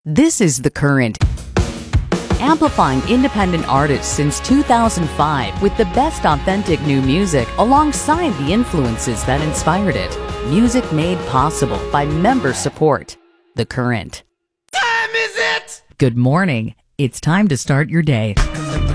This is The Current, amplifying independent artists since 2005 with the best authentic new music alongside the influences that inspired it. Music made possible by member support. The Current. Time is it? Good morning. It's time to start your day.